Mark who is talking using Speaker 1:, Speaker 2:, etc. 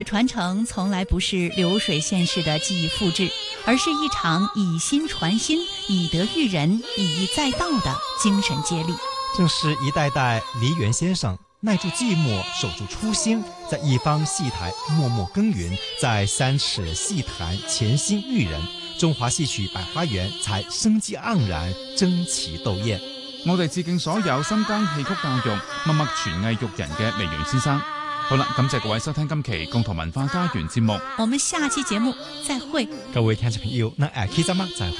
Speaker 1: 传承从来不是流水线式的记忆复制，而是一场以心传心、以德育人、以逸载道的精神接力。
Speaker 2: 正是一代代梨园先生耐住寂寞，守住初心，在一方戏台默默耕耘，在三尺戏坛潜心育人，中華戲曲百花園才生機盎然，爭奇鬥豔。
Speaker 3: 我哋致敬所有深耕戲曲教育、默默傳藝育人嘅梨園先生。好啦，感謝各位收聽今期共同文化家園節目，
Speaker 1: 我們下期節目再會。
Speaker 2: 各位聽眾朋友，那下期節目再會。